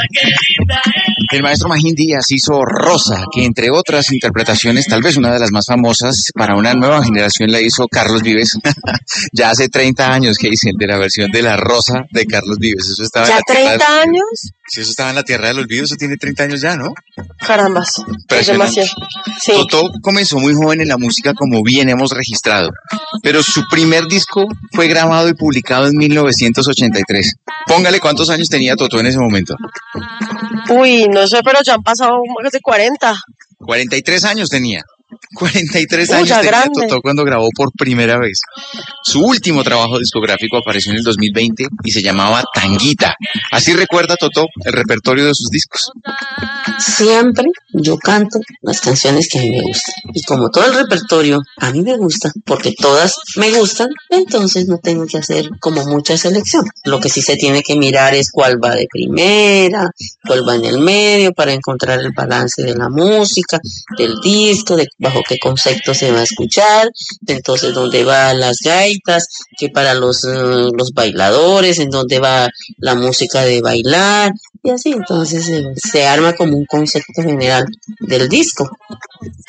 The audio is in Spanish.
El maestro Magín Díaz hizo Rosa, que entre otras interpretaciones, tal vez una de las más famosas para una nueva generación la hizo Carlos Vives. Ya hace 30 años que dicen de la versión de La Rosa de Carlos Vives. Eso estaba en ¿Ya la tierra 30 años? Sí, eso estaba en la tierra del olvido, eso tiene 30 años ya, ¿no? Carambas, es Impresionante. demasiado. Sí. Totó comenzó muy joven en la música, como bien hemos registrado, pero su primer disco fue grabado y publicado en 1983. Póngale cuántos años tenía Totó en ese momento. Uy, no sé, pero ya han pasado más de 40. 43 años tenía. 43 Uy, años ya tenía grande. Totó cuando grabó por primera vez. Su último trabajo discográfico apareció en el 2020 y se llamaba Tanguita. Así recuerda Totó el repertorio de sus discos. Siempre yo canto las canciones que a mí me gustan. Y como todo el repertorio a mí me gusta, porque todas me gustan, entonces no tengo que hacer como mucha selección. Lo que sí se tiene que mirar es cuál va de primera, cuál va en el medio, para encontrar el balance de la música, del disco, de bajo qué concepto se va a escuchar, entonces dónde van las gaitas, que para los bailadores, en dónde va la música de bailar, y así entonces se arma como un concepto general del disco.